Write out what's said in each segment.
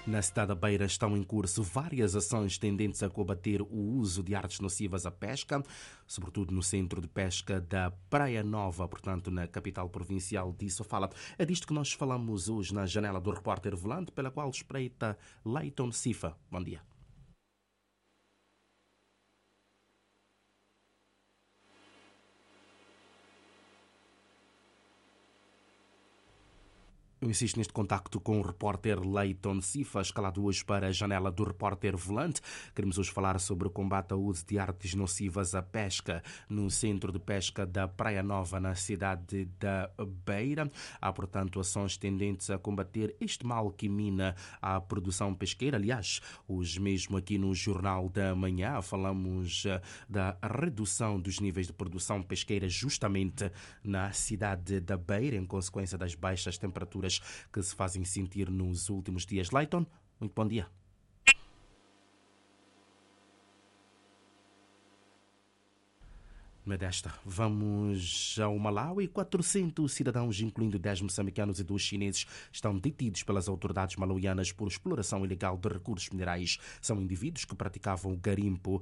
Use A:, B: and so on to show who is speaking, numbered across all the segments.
A: Na cidade da Beira estão em curso várias ações tendentes a combater o uso de artes nocivas à pesca, sobretudo no centro de pesca da Praia Nova, portanto na capital provincial de Sofala. É disto que nós falamos hoje na janela do repórter volante, pela qual espreita Leiton Sifa. Bom dia. Eu insisto neste contacto com o repórter Leiton Sifa, escalado hoje para a janela do repórter volante. Queremos hoje falar sobre o combate ao uso de artes nocivas à pesca no centro de pesca da Praia Nova, na cidade da Beira. Há, portanto, ações tendentes a combater este mal que mina a produção pesqueira. Aliás, hoje mesmo aqui no Jornal da Manhã falamos da redução dos níveis de produção pesqueira justamente na cidade da Beira, em consequência das baixas temperaturas que se fazem sentir nos últimos dias. Leiton, muito bom dia. Desta, vamos ao Malawi. 400 cidadãos, incluindo 10 moçambicanos e 2 chineses, estão detidos pelas autoridades malauianas por exploração ilegal de recursos minerais. São indivíduos que praticavam o garimpo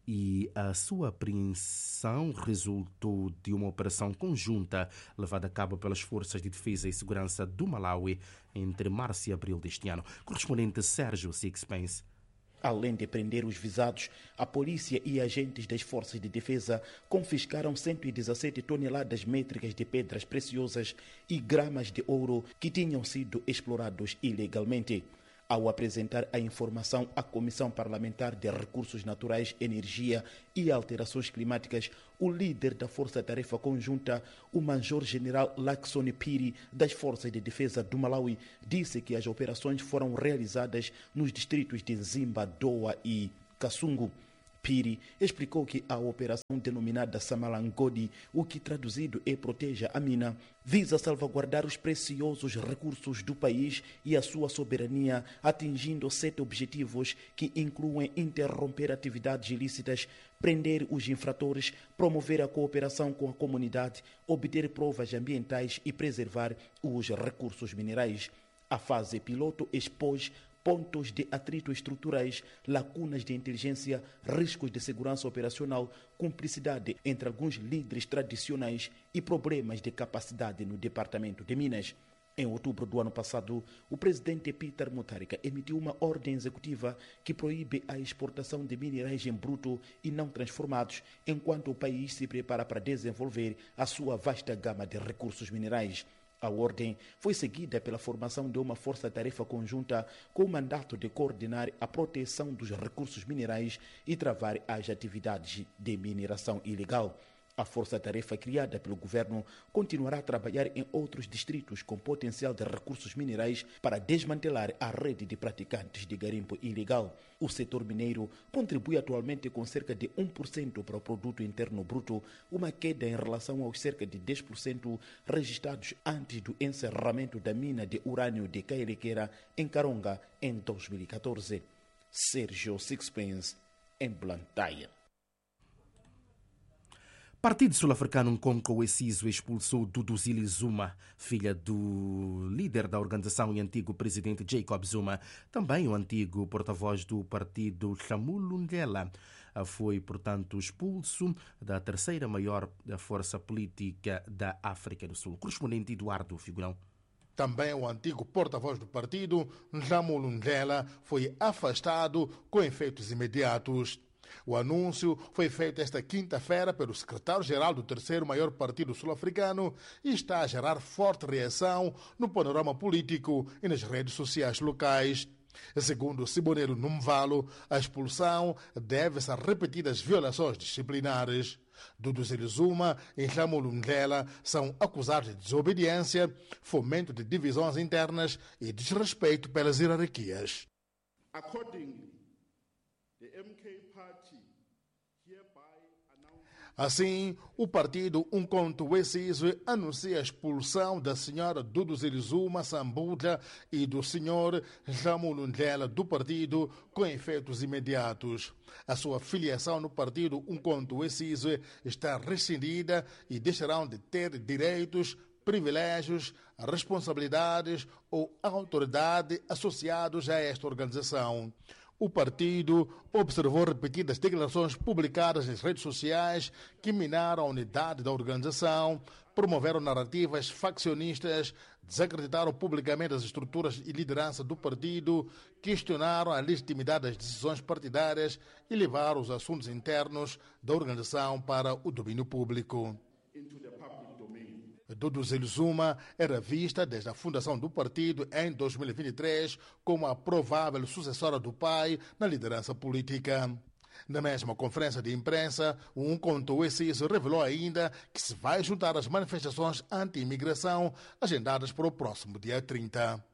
A: e a sua apreensão resultou de uma operação conjunta levada a cabo pelas Forças de Defesa e Segurança do Malawi entre março e abril deste ano. Correspondente Sérgio Sixpence.
B: Além de prender os visados, a polícia e agentes das Forças de Defesa confiscaram 117 toneladas métricas de pedras preciosas e gramas de ouro que tinham sido explorados ilegalmente. Ao apresentar a informação à Comissão Parlamentar de Recursos Naturais, Energia e Alterações Climáticas, o líder da Força-Tarefa Conjunta, o Major-General Lakson Phiri, das Forças de Defesa do Malawi, disse que as operações foram realizadas nos distritos de Zimba, Doa e Kasungu. Phiri explicou que a operação denominada Samalangodi, o que traduzido é Proteja a Mina, visa salvaguardar os preciosos recursos do país e a sua soberania, atingindo 7 objetivos que incluem interromper atividades ilícitas, prender os infratores, promover a cooperação com a comunidade, obter provas ambientais e preservar os recursos minerais. A fase piloto expôs pontos de atrito estruturais, lacunas de inteligência, riscos de segurança operacional, cumplicidade entre alguns líderes tradicionais e problemas de capacidade no Departamento de Minas. Em outubro do ano passado, o presidente Peter Mutharika emitiu uma ordem executiva que proíbe a exportação de minerais em bruto e não transformados, enquanto o país se prepara para desenvolver a sua vasta gama de recursos minerais. A ordem foi seguida pela formação de uma força-tarefa conjunta com o mandato de coordenar a proteção dos recursos minerais e travar as atividades de mineração ilegal. A força-tarefa criada pelo governo continuará a trabalhar em outros distritos com potencial de recursos minerais para desmantelar a rede de praticantes de garimpo ilegal. O setor mineiro contribui atualmente com cerca de 1% para o produto interno bruto, uma queda em relação aos cerca de 10% registrados antes do encerramento da mina de urânio de Kailequeira, em Karonga, em 2014. Sérgio Sixpence, em Blantyre.
A: Partido sul-africano Nkonko Wesizwe expulsou Duduzile Zuma, filha do líder da organização e antigo presidente Jacob Zuma. Também o antigo porta-voz do partido Hlamulu Ndlela foi, portanto, expulso da terceira maior força política da África do Sul. Correspondente Eduardo Figurão.
C: Também o antigo porta-voz do partido, Hlamulu Ndlela, foi afastado com efeitos imediatos. O anúncio foi feito esta quinta-feira pelo secretário-geral do terceiro maior partido sul-africano e está a gerar forte reação no panorama político e nas redes sociais locais. Segundo Sibonelo Numvalo, a expulsão deve-se a repetidas violações disciplinares. Duduzile Zuma e Hlamulu Ndlela são acusados de desobediência, fomento de divisões internas e desrespeito pelas hierarquias. Assim, o partido Umkhonto Wesizwe anuncia a expulsão da senhora Duduzile Zuma Sambudla e do senhor Hlamulu Ndlela do partido com efeitos imediatos. A sua filiação no partido Umkhonto Wesizwe está rescindida e deixarão de ter direitos privilégios, responsabilidades ou autoridade associados a esta organização. O partido observou repetidas declarações publicadas nas redes sociais que minaram a unidade da organização, promoveram narrativas faccionistas, desacreditaram publicamente as estruturas e liderança do partido, questionaram a legitimidade das decisões partidárias e levaram os assuntos internos da organização para o domínio público. Duduzile Zuma era vista desde a fundação do partido em 2023 como a provável sucessora do pai na liderança política. Na mesma conferência de imprensa, um contuecido revelou ainda que se vai juntar às manifestações anti-imigração agendadas para o próximo dia 30.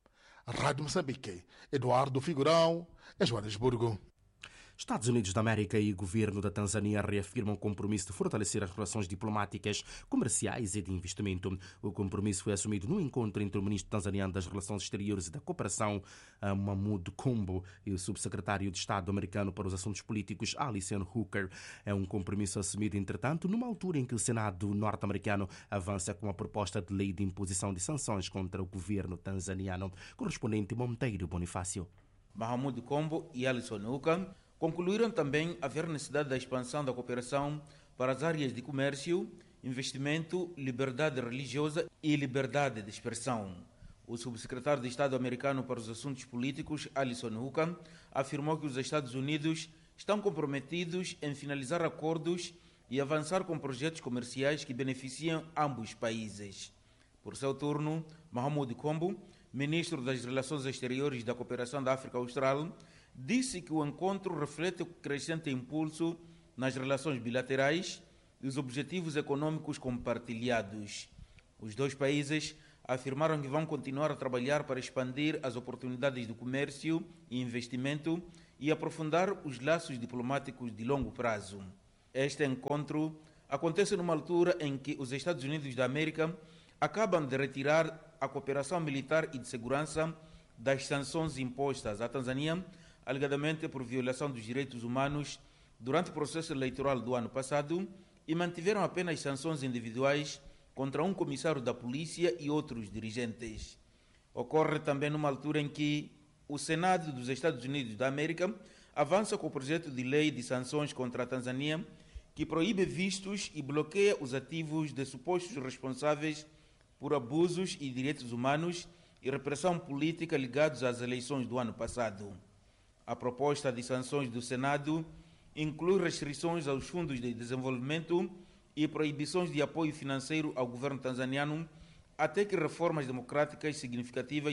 C: Rádio Moçambique, Eduardo Figurão, Joanesburgo.
A: Estados Unidos da América e governo da Tanzânia reafirmam o compromisso de fortalecer as relações diplomáticas, comerciais e de investimento. O compromisso foi assumido no encontro entre o ministro tanzaniano das Relações Exteriores e da Cooperação, Mahmoud Kombo, e o subsecretário de Estado americano para os Assuntos Políticos, Alison Hooker. É um compromisso assumido, entretanto, numa altura em que o Senado norte-americano avança com a proposta de lei de imposição de sanções contra o governo tanzaniano. Correspondente Monteiro Bonifácio.
D: Mahmoud Kombo e Alison Hooker concluíram também haver necessidade da expansão da cooperação para as áreas de comércio, investimento, liberdade religiosa e liberdade de expressão. O subsecretário de Estado americano para os Assuntos Políticos, Alison Hooker, afirmou que os Estados Unidos estão comprometidos em finalizar acordos e avançar com projetos comerciais que beneficiam ambos países. Por seu turno, Mahmoud Kombo, ministro das Relações Exteriores e da Cooperação da África Austral, disse que o encontro reflete o crescente impulso nas relações bilaterais e os objetivos econômicos compartilhados. Os dois países afirmaram que vão continuar a trabalhar para expandir as oportunidades de comércio e investimento e aprofundar os laços diplomáticos de longo prazo. Este encontro acontece numa altura em que os Estados Unidos da América acabam de retirar a cooperação militar e de segurança das sanções impostas à Tanzânia, alegadamente por violação dos direitos humanos durante o processo eleitoral do ano passado, e mantiveram apenas sanções individuais contra um comissário da polícia e outros dirigentes. Ocorre também numa altura em que o Senado dos Estados Unidos da América avança com o projeto de lei de sanções contra a Tanzânia, que proíbe vistos e bloqueia os ativos de supostos responsáveis por abusos e direitos humanos e repressão política ligados às eleições do ano passado. A proposta de sanções do Senado inclui restrições aos fundos de desenvolvimento e proibições de apoio financeiro ao governo tanzaniano até que reformas democráticas significativas